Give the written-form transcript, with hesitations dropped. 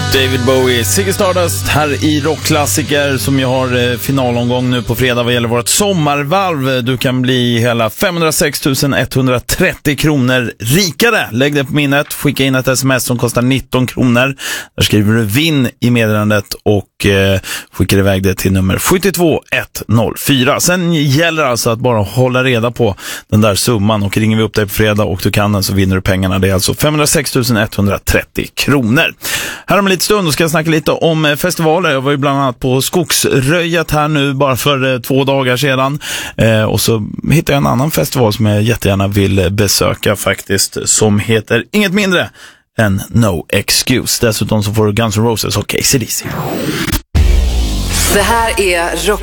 David Bowie, Ziggy Stardust här i Rockklassiker som ju har finalomgång nu på fredag vad gäller vårt sommarvalv. Du kan bli hela 506 130 kronor rikare. Lägg det på minnet, skicka in ett sms som kostar 19 kronor. Där skriver du vinn i meddelandet och skickar iväg det till nummer 72104. Sen gäller alltså att bara hålla reda på den där summan och ringer vi upp dig på fredag och du kan den så vinner du pengarna. Det är alltså 506 130 kronor. Här om en liten stund och ska jag snacka lite om festivaler. Jag var ju bland annat på Skogsröjet här nu bara för 2 dagar sedan. Och så hittade jag en annan festival som jag jättegärna vill besöka faktiskt. Som heter inget mindre än No Excuse. Dessutom så får du Guns N' Roses och AC/DC. Det här är Rock